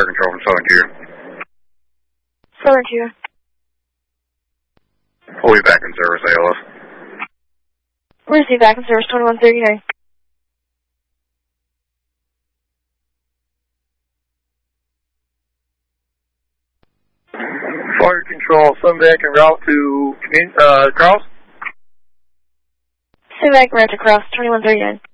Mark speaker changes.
Speaker 1: fire control from Southern Tier.
Speaker 2: Southern Tier.
Speaker 1: We'll be back in service, ALS.
Speaker 2: Receive back in service 2139.
Speaker 3: Fire control, Sunbank en route to Cross.
Speaker 2: Sunbank route to Cross 2139.